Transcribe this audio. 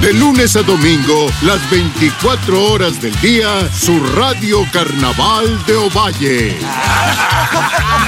De lunes a domingo, las 24 horas del día, su Radio Carnaval de Ovalle.